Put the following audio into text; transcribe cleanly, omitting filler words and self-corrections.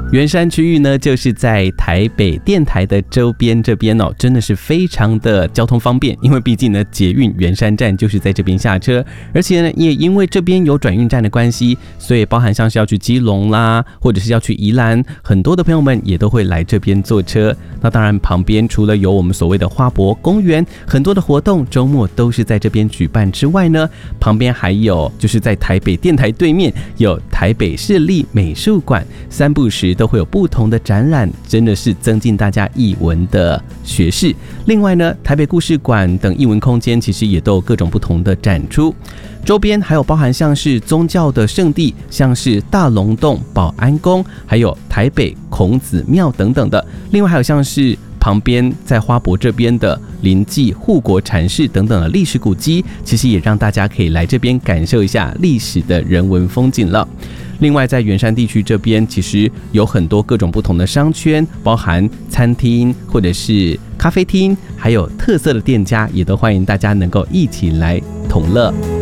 圆山区域呢，就是在台北电台的周边这边哦，真的是非常的交通方便，因为毕竟呢，捷运圆山站就是在这边下车，而且呢，也因为这边有转运站的关系，所以包含像是要去基隆啦，或者是要去宜兰，很多的朋友们也都会来这边坐车。那当然，旁边除了有我们所谓的花博公园，很多的活动周末都是在这边举办之外呢，旁边还有就是在台北电台对面有台北市立美术馆，三不时都会有不同的展览，真的是增进大家艺文的学识。另外呢，台北故事馆等艺文空间其实也都有各种不同的展出，周边还有包含像是宗教的圣地，像是大龙洞、保安宫，还有台北孔子庙等等的。另外还有像是旁边在花博这边的临济护国禅室等等的历史古迹，其实也让大家可以来这边感受一下历史的人文风景了。另外在圆山地区这边其实有很多各种不同的商圈，包含餐厅或者是咖啡厅，还有特色的店家，也都欢迎大家能够一起来同乐。